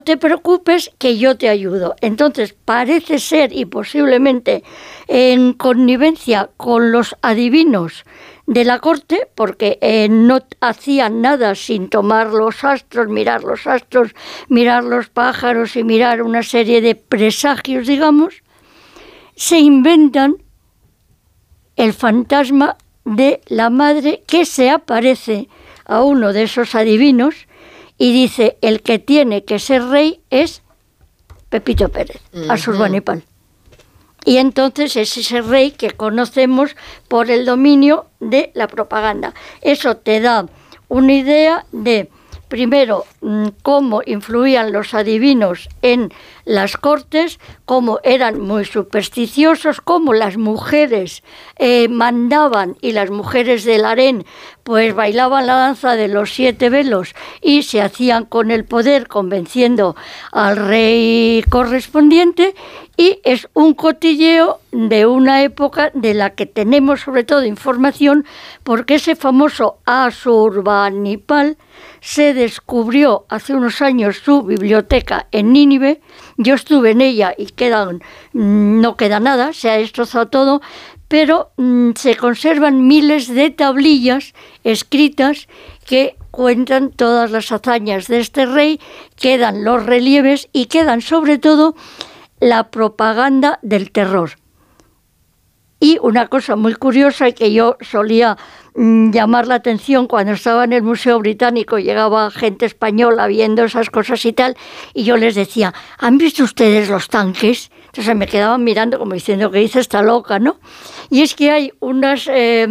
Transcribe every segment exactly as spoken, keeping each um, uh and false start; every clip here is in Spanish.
te preocupes que yo te ayudo. Entonces parece ser, y posiblemente en connivencia con los adivinos de la corte, porque eh, no hacían nada sin tomar los astros, mirar los astros, mirar los pájaros y mirar una serie de presagios, digamos, se inventan el fantasma de la madre que se aparece a uno de esos adivinos y dice, el que tiene que ser rey es Pepito Pérez, uh-huh. Asurbanipal. Y entonces es ese rey que conocemos por el dominio de la propaganda. Eso te da una idea de, primero, cómo influían los adivinos en las cortes, cómo eran muy supersticiosos, cómo las mujeres eh, mandaban y las mujeres del harén pues bailaban la danza de los siete velos y se hacían con el poder convenciendo al rey correspondiente, y es un cotilleo de una época de la que tenemos sobre todo información porque ese famoso Asurbanipal se descubrió hace unos años su biblioteca en Nínive. Yo estuve en ella y quedan, no queda nada, se ha destrozado todo, pero mmm, se conservan miles de tablillas escritas que cuentan todas las hazañas de este rey, quedan los relieves y quedan sobre todo la propaganda del terror. Y una cosa muy curiosa y que yo solía mmm, llamar la atención cuando estaba en el Museo Británico, llegaba gente española viendo esas cosas y tal, y yo les decía, ¿han visto ustedes los tanques? Entonces me quedaban mirando como diciendo, ¿qué dice esta loca, no? Y es que hay unas, eh,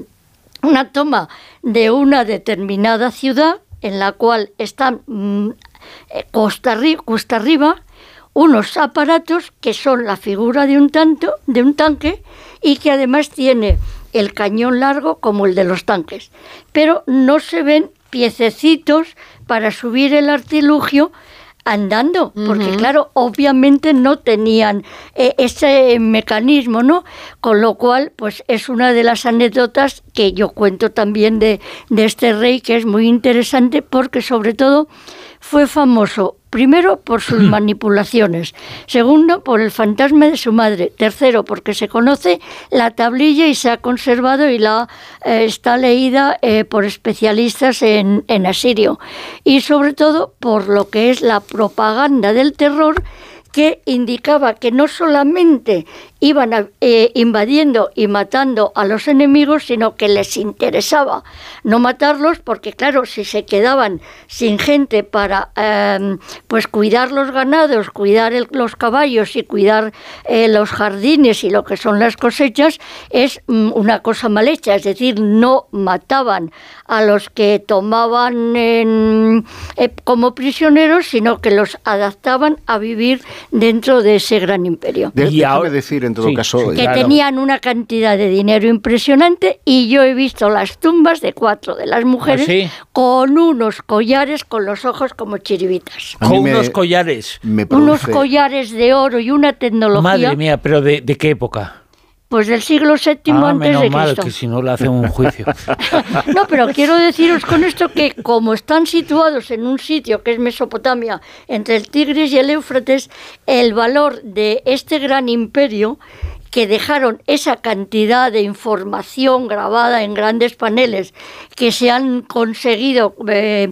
una toma de una determinada ciudad en la cual están mmm, costa, arri- costa arriba unos aparatos que son la figura de un, tanto, de un tanque y que además tiene el cañón largo como el de los tanques. Pero no se ven piececitos para subir el artilugio andando, porque uh-huh. claro, obviamente no tenían eh, ese mecanismo, ¿no? Con lo cual, pues es una de las anécdotas que yo cuento también de, de este rey, que es muy interesante porque sobre todo fue famoso primero por sus manipulaciones, segundo por el fantasma de su madre, tercero porque se conoce la tablilla y se ha conservado y la eh, está leída eh, por especialistas en, en asirio, y sobre todo por lo que es la propaganda del terror, que indicaba que no solamente iban a, eh, invadiendo y matando a los enemigos, sino que les interesaba no matarlos, porque claro, si se quedaban sin gente para eh, pues cuidar los ganados, cuidar el, los caballos y cuidar eh, los jardines y lo que son las cosechas, es mm, una cosa mal hecha, es decir, no mataban a los que tomaban en, eh, como prisioneros, sino que los adaptaban a vivir dentro de ese gran imperio. De, déjame decir, en todo sí, caso... Que claro. tenían una cantidad de dinero impresionante, y yo he visto las tumbas de cuatro de las mujeres ¿Ah, sí? con unos collares con los ojos como chiribitas. Con me, unos collares. Me produce... Unos collares de oro y una tecnología... Madre mía, ¿pero de, de qué época? Pues del siglo séptimo ah, antes de Cristo. Mal, que si no le hacen un juicio. No, pero quiero deciros con esto que como están situados en un sitio que es Mesopotamia, entre el Tigris y el Éufrates, el valor de este gran imperio, que dejaron esa cantidad de información grabada en grandes paneles que se han conseguido eh,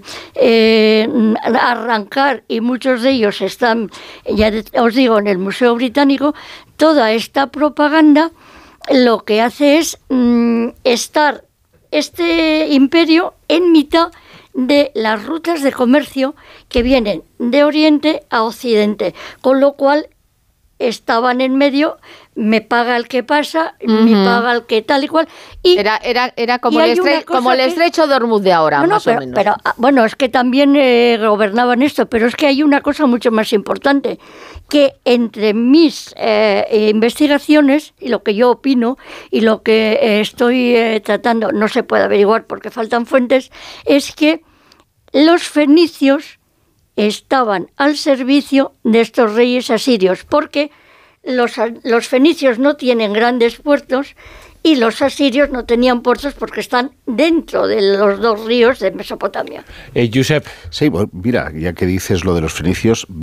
eh, arrancar, y muchos de ellos están, ya os digo, en el Museo Británico, toda esta propaganda lo que hace es mmm, estar este imperio en mitad de las rutas de comercio que vienen de Oriente a Occidente, con lo cual estaban en medio, me paga el que pasa, uh-huh. me paga el que tal y cual. Y, era era, era como, el estre- como el estrecho de Hormuz de ahora, no, no, más pero, o menos. Pero, bueno, es que también eh, gobernaban esto, pero es que hay una cosa mucho más importante, que entre mis eh, investigaciones y lo que yo opino y lo que eh, estoy eh, tratando, no se puede averiguar porque faltan fuentes, es que los fenicios estaban al servicio de estos reyes asirios, porque los, los fenicios no tienen grandes puertos y los asirios no tenían puertos porque están dentro de los dos ríos de Mesopotamia. Eh, Josep. Sí, bueno, mira, ya que dices lo de los fenicios,